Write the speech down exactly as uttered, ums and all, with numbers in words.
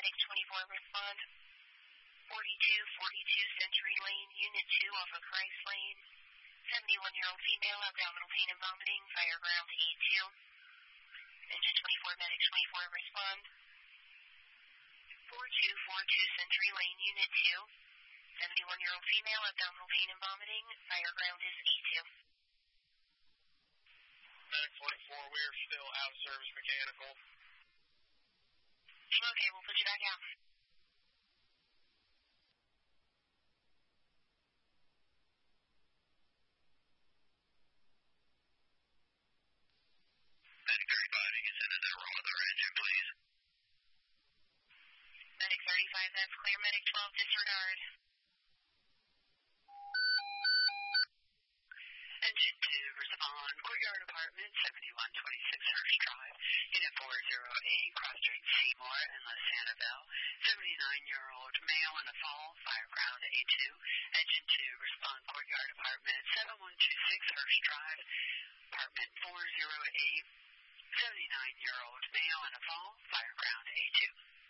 Medic twenty-four, respond. forty-two forty-two Century Lane, Unit two off of Christ Lane. seventy-one-year-old female, abdominal pain and vomiting, fire ground A two. Engine twenty-four, Medic twenty-four, respond. forty-two forty-two Century Lane, Unit two. seventy-one-year-old female, abdominal pain and vomiting, fire ground is A two. Medic forty-four, we are still out of service mechanical. Okay, we'll put you back out. Medic thirty-five, you can send in that wrong other engine, please. Medic thirty-five, that's clear. Medic twelve, disregard. Engine two, respond. Courtyard Apartment, seventy-one twenty-six Hurst Drive, Unit four oh eight, Cross Street, Seymour, Inlet Sanibel. seventy-nine-year-old male in the fall, fire ground A two. Engine two, respond. Courtyard Apartment, seventy-one twenty-six Hurst Drive, Apartment four oh eight. seventy-nine-year-old male in the fall, fire ground A two.